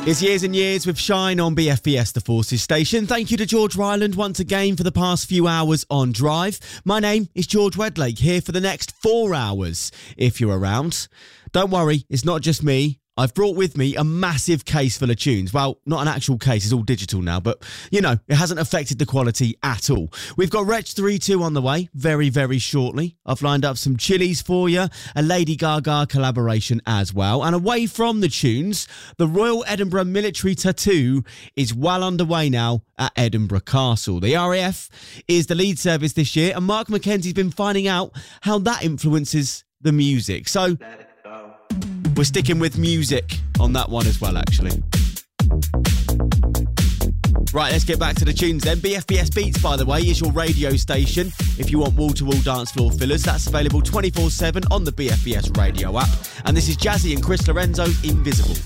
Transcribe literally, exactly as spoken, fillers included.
It's Years and Years with Shine on B F B S, the Forces station. Thank you to George Ryland once again for the past few hours on Drive. My name is George Wedlake, here for the next four hours, if you're around. Don't worry, it's not just me. I've brought with me a massive case full of tunes. Well, not an actual case, it's all digital now, but, you know, it hasn't affected the quality at all. We've got Wretch three two on the way very, very shortly. I've lined up some Chili's for you, a Lady Gaga collaboration as well. And away from the tunes, the Royal Edinburgh Military Tattoo is well underway now at Edinburgh Castle. The R A F is the lead service this year, and Mark Mackenzie's been finding out how that influences the music. So we're sticking with music on that one as well, actually. Right, let's get back to the tunes then. B F B S Beats, by the way, is your radio station. If you want wall-to-wall dance floor fillers, that's available twenty-four seven on the B F B S radio app. And this is Jazzy and Chris Lorenzo's Invisible.